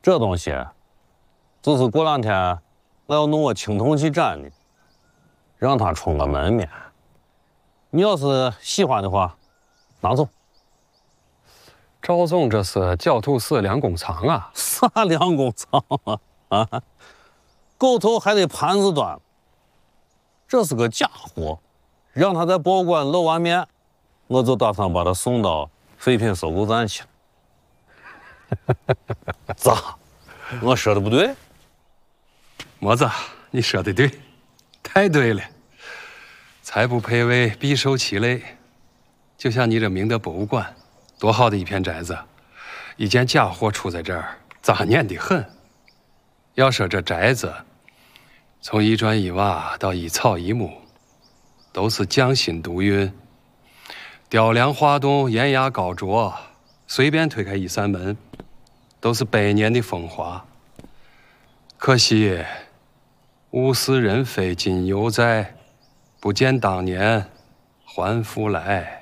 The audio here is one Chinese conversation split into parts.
这东西，就是过两天我要弄我青铜器展的，让他充个门面。你要是喜欢的话，拿走。 赵总，这是狡兔死，良弓藏啊！ 啥良弓藏啊？狗头还得盘子端。这是个假货，让他在保管露完面，我就打算把他送到废品收购站去了。咋？我说的不对？ 么子，你说的对，太对了。才不配为匕首其类。就像你这明德博物馆，多好的一片宅子，一件假货出在这儿，杂念的很。要说这宅子，从一砖一瓦到一草一木，都是匠心独运，雕梁画栋，严牙高琢，随便推开一扇门，都是百年的风华。可惜，物是人非今犹在，不见当年还复来。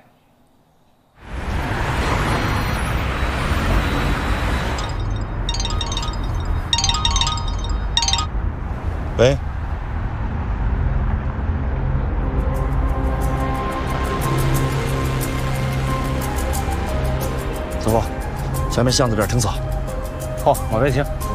喂，走吧，前面巷子边停车。 好，往外停。